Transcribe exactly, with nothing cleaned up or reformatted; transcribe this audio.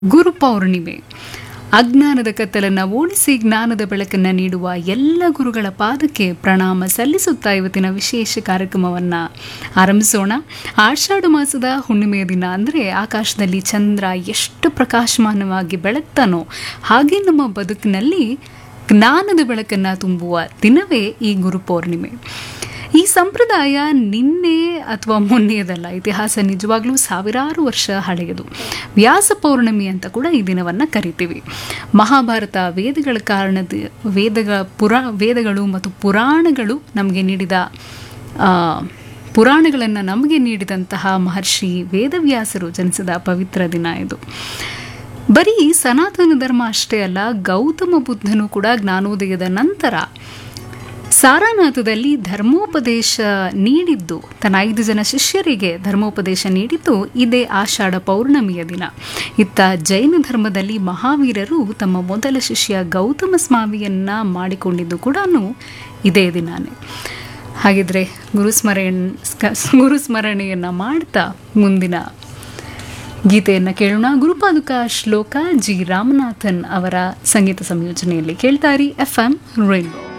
ಗುರು ಪೌರ್ಣಿಮೆ ಅಜ್ಞಾನದ ಕತ್ತಲನ್ನು ಓಡಿಸಿ ಜ್ಞಾನದ ಬೆಳಕನ್ನು ನೀಡುವ ಎಲ್ಲ ಗುರುಗಳ ಪಾದಕ್ಕೆ ಪ್ರಣಾಮ ಸಲ್ಲಿಸುತ್ತಾ ಇವತ್ತಿನ ವಿಶೇಷ ಕಾರ್ಯಕ್ರಮವನ್ನು ಆರಂಭಿಸೋಣ. ಆಷಾಢ ಮಾಸದ ಹುಣ್ಣಿಮೆಯ ದಿನ ಅಂದರೆ ಆಕಾಶದಲ್ಲಿ ಚಂದ್ರ ಎಷ್ಟು ಪ್ರಕಾಶಮಾನವಾಗಿ ಬೆಳಗ್ತಾನೋ ಹಾಗೆ ನಮ್ಮ ಬದುಕಿನಲ್ಲಿ ಜ್ಞಾನದ ಬೆಳಕನ್ನು ತುಂಬುವ ದಿನವೇ ಈ ಗುರು ಪೌರ್ಣಿಮೆ. ಈ ಸಂಪ್ರದಾಯ ನಿನ್ನೆ ಅಥವಾ ಮೊನ್ನೆಯದಲ್ಲ, ಇತಿಹಾಸ ನಿಜವಾಗ್ಲೂ ಸಾವಿರಾರು ವರ್ಷ ಹಳೆಯದು. ವ್ಯಾಸ ಪೌರ್ಣಮಿ ಅಂತ ಕೂಡ ಈ ದಿನವನ್ನು ಕರಿತೀವಿ. ಮಹಾಭಾರತ ವೇದಗಳ ಕಾರಣದ ವೇದಗಳ ಪುರಾ ವೇದಗಳು ಮತ್ತು ಪುರಾಣಗಳು ನಮಗೆ ನೀಡಿದ ಪುರಾಣಗಳನ್ನು ನಮಗೆ ನೀಡಿದಂತಹ ಮಹರ್ಷಿ ವೇದವ್ಯಾಸರು ಜನಿಸಿದ ಪವಿತ್ರ ದಿನ ಇದು. ಬರೀ ಸನಾತನ ಧರ್ಮ ಅಷ್ಟೇ ಅಲ್ಲ, ಗೌತಮ ಬುದ್ಧನು ಕೂಡ ಜ್ಞಾನೋದಯದ ನಂತರ ಸಾರಾನಾಥದಲ್ಲಿ ಧರ್ಮೋಪದೇಶ ನೀಡಿದ್ದು, ತನ್ನ ಐದು ಜನ ಶಿಷ್ಯರಿಗೆ ಧರ್ಮೋಪದೇಶ ನೀಡಿದ್ದು ಇದೇ ಆಷಾಢ ಪೌರ್ಣಮಿಯ ದಿನ. ಇತ್ತ ಜೈನ ಧರ್ಮದಲ್ಲಿ ಮಹಾವೀರರು ತಮ್ಮ ಮೊದಲ ಶಿಷ್ಯ ಗೌತಮ ಸ್ವಾಮಿಯನ್ನ ಮಾಡಿಕೊಂಡಿದ್ದು ಕೂಡ ಇದೇ ದಿನಾನೇ. ಹಾಗಿದ್ರೆ ಗುರುಸ್ಮರಣೆ ಗುರುಸ್ಮರಣೆಯನ್ನು ಮಾಡ್ತಾ ಮುಂದಿನ ಗೀತೆಯನ್ನು ಕೇಳೋಣ. ಗುರುಪಾದುಕ ಶ್ಲೋಕ ಜಿ ರಾಮನಾಥನ್ ಅವರ ಸಂಗೀತ ಸಂಯೋಜನೆಯಲ್ಲಿ ಕೇಳ್ತಾರಿ ಎಫ್ ಎಂ ರೈನ್ಬೋ.